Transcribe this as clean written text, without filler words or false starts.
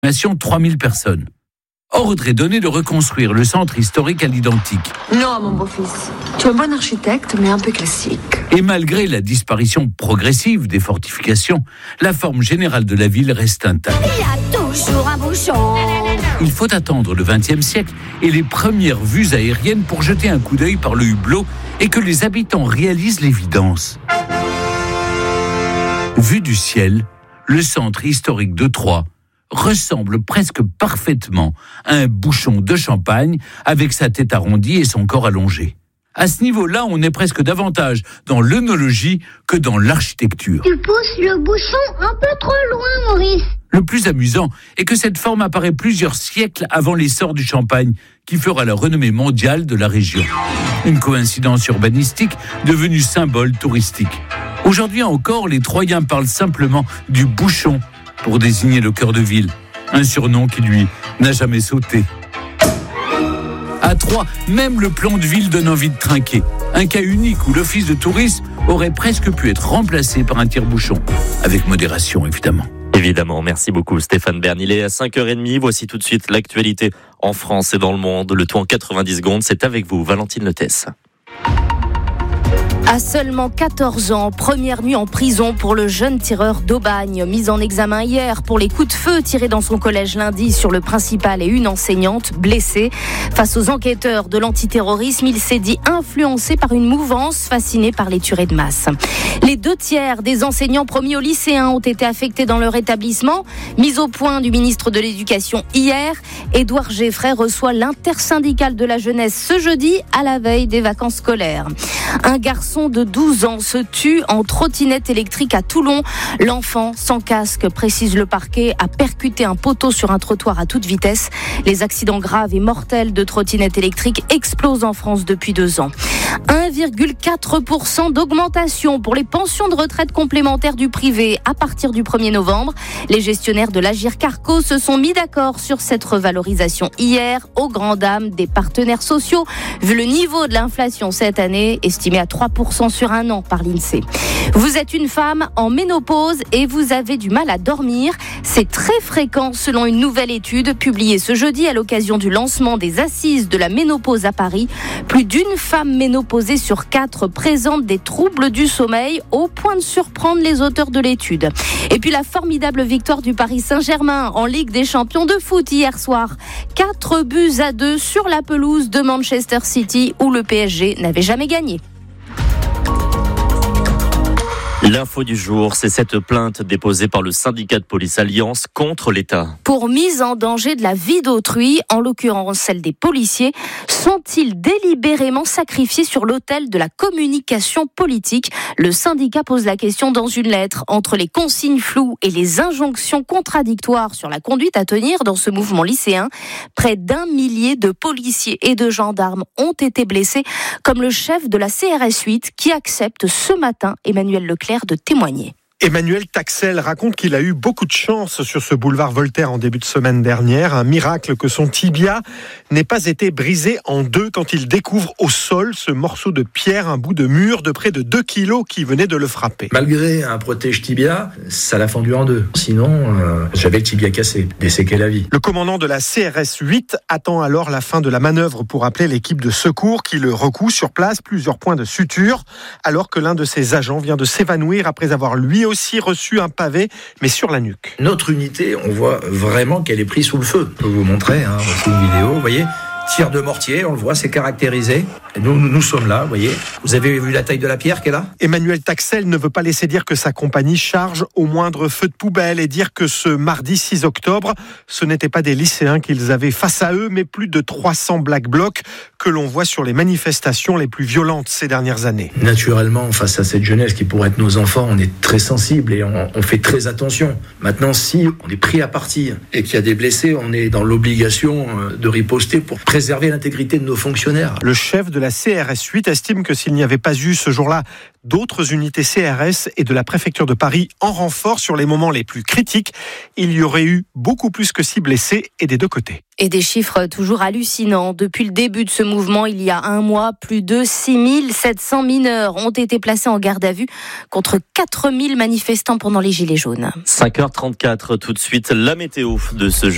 3000 personnes. Ordre est donné de reconstruire le centre historique à l'identique. Non, mon beau-fils. Tu es un bon architecte, mais un peu classique. Et malgré la disparition progressive des fortifications, la forme générale de la ville reste intacte. Il y a toujours un bouchon. Il faut attendre le XXe siècle et les premières vues aériennes pour jeter un coup d'œil par le hublot et que les habitants réalisent l'évidence. Vu du ciel, le centre historique de Troyes ressemble presque parfaitement à un bouchon de champagne avec sa tête arrondie et son corps allongé. À ce niveau-là, on est presque davantage dans l'œnologie que dans l'architecture. Tu pousses le bouchon un peu trop loin, Maurice. Le plus amusant est que cette forme apparaît plusieurs siècles avant l'essor du champagne, qui fera la renommée mondiale de la région. Une coïncidence urbanistique devenue symbole touristique. Aujourd'hui encore, les Troyens parlent simplement du bouchon pour désigner le cœur de ville, un surnom qui, lui, n'a jamais sauté. À Troyes, même le plan de ville donne envie de trinquer. Un cas unique où l'office de tourisme aurait presque pu être remplacé par un tire-bouchon. Avec modération, évidemment. Évidemment, merci beaucoup Stéphane Bern. Il est à 5h30, voici tout de suite l'actualité en France et dans le monde. Le tout en 90 secondes, c'est avec vous, Valentine Letès. À seulement 14 ans, première nuit en prison pour le jeune tireur d'Aubagne, mis en examen hier pour les coups de feu tirés dans son collège lundi sur le principal et une enseignante blessée. Face aux enquêteurs de l'antiterrorisme, il s'est dit influencé par une mouvance fascinée par les tueries de masse. Les 2/3 des enseignants promis aux lycéens ont été affectés dans leur établissement. Mise au point du ministre de l'Éducation hier, Édouard Geffray reçoit l'intersyndicale de la jeunesse ce jeudi à la veille des vacances scolaires. Un garçon de 12 ans se tue en trottinette électrique à Toulon. L'enfant, sans casque, précise le parquet, a percuté un poteau sur un trottoir à toute vitesse. Les accidents graves et mortels de trottinettes électriques explosent en France depuis 2 ans. 1,4% d'augmentation pour les pensions de retraite complémentaires du privé à partir du 1er novembre. Les gestionnaires de l'Agirc Arrco se sont mis d'accord sur cette revalorisation hier, aux grandes dames des partenaires sociaux, vu le niveau de l'inflation cette année, estimé à 3% sur un an par l'INSEE. Vous êtes une femme en ménopause et vous avez du mal à dormir. C'est très fréquent selon une nouvelle étude publiée ce jeudi à l'occasion du lancement des assises de la ménopause à Paris. Plus d'une femme ménopausée sur 4 présente des troubles du sommeil, au point de surprendre les auteurs de l'étude. Et puis la formidable victoire du Paris Saint-Germain en Ligue des Champions de foot hier soir. 4-2 sur la pelouse de Manchester City où le PSG n'avait jamais gagné. L'info du jour, c'est cette plainte déposée par le syndicat de police Alliance contre l'État. Pour mise en danger de la vie d'autrui, en l'occurrence celle des policiers, sont-ils délibérément sacrifiés sur l'autel de la communication politique ? Le syndicat pose la question dans une lettre. Entre les consignes floues et les injonctions contradictoires sur la conduite à tenir dans ce mouvement lycéen, près d'1 millier de policiers et de gendarmes ont été blessés, comme le chef de la CRS 8 qui accepte ce matin, Emmanuel Leclerc, de témoigner. Emmanuel Taxel raconte qu'il a eu beaucoup de chance sur ce boulevard Voltaire en début de semaine dernière. Un miracle que son tibia n'ait pas été brisé en 2 quand il découvre au sol ce morceau de pierre, un bout de mur de près de 2 kilos qui venait de le frapper. Malgré un protège tibia, ça l'a fendu en 2. Sinon, j'avais le tibia cassé, des séquelles à vie. Le commandant de la CRS 8 attend alors la fin de la manœuvre pour appeler l'équipe de secours qui le recoue sur place, plusieurs points de suture, alors que l'un de ses agents vient de s'évanouir après avoir lui aussi reçu un pavé, mais sur la nuque. Notre unité, on voit vraiment qu'elle est prise sous le feu. Je peux vous montrer, c'est une vidéo, vous voyez. Tir de mortier, on le voit, c'est caractérisé. Et nous sommes là, vous voyez. Vous avez vu la taille de la pierre qu'elle a ? Emmanuel Taxel ne veut pas laisser dire que sa compagnie charge au moindre feu de poubelle et dire que ce mardi 6 octobre, ce n'étaient pas des lycéens qu'ils avaient face à eux, mais plus de 300 Black Blocs que l'on voit sur les manifestations les plus violentes ces dernières années. Naturellement, face à cette jeunesse qui pourrait être nos enfants, on est très sensible et on fait très attention. Maintenant, si on est pris à partie et qu'il y a des blessés, on est dans l'obligation de riposter pour préserver l'intégrité de nos fonctionnaires. Le chef de la CRS 8 estime que s'il n'y avait pas eu ce jour-là d'autres unités CRS et de la préfecture de Paris en renfort sur les moments les plus critiques, il y aurait eu beaucoup plus que 6 blessés et des 2 côtés. Et des chiffres toujours hallucinants. Depuis le début de ce mouvement, il y a 1 mois, plus de 6700 mineurs ont été placés en garde à vue contre 4000 manifestants pendant les Gilets jaunes. 5h34, tout de suite, la météo de ce jour.